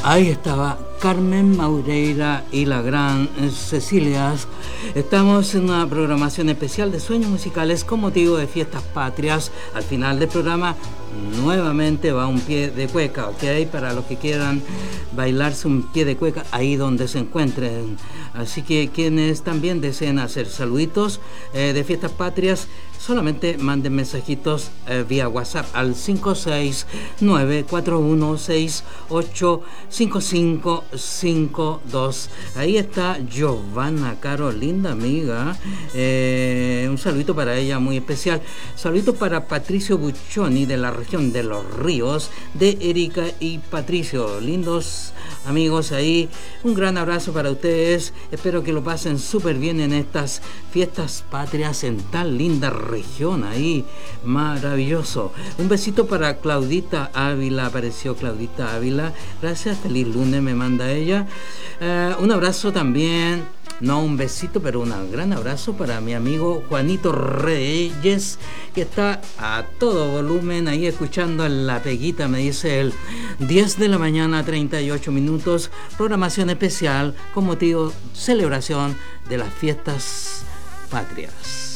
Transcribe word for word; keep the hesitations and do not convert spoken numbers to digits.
Ahí estaba Carmen Maureira y la gran Cecilia. Estamos en una programación especial de Sueños Musicales con motivo de Fiestas Patrias. Al final del programa nuevamente va un pie de cueca, ¿ok? Para los que quieran bailarse un pie de cueca ahí donde se encuentren. Así que quienes también deseen hacer saluditos eh, de Fiestas Patrias, solamente manden mensajitos eh, vía WhatsApp al cinco seis nueve cuatro uno seis ocho cinco cinco cinco dos. Ahí está Giovanna Caro, linda amiga. Eh, un saludito para ella muy especial. Saludito para Patricio Buccioni de la región de Los Ríos, de Erika y Patricio. Lindos amigos ahí. Un gran abrazo para ustedes. Espero que lo pasen súper bien en estas Fiestas Patrias en tan linda región ahí. Maravilloso. Un besito para Claudita Ávila. Apareció Claudita Ávila. Gracias. Feliz lunes me manda ella. Uh, un abrazo también. No un besito, pero un gran abrazo para mi amigo Juanito Reyes, que está a todo volumen ahí escuchando en La Peguita, me dice él. diez de la mañana, treinta y ocho minutos, programación especial con motivo celebración de las Fiestas Patrias.